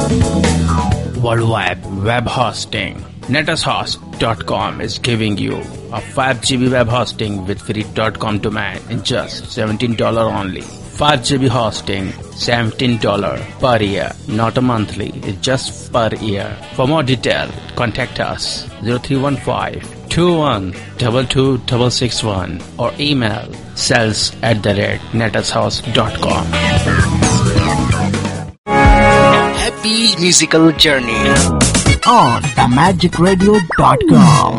Worldwide web hosting. NetAsHost.com is giving you a 5 GB web hosting with free .com domain in just $17 only. 5 GB hosting, $17 per year, not a monthly, it's just per year. For more detail, contact us 0315-2122-661 or email sales@netashouse.com. Happy musical journey on themagicradio.com.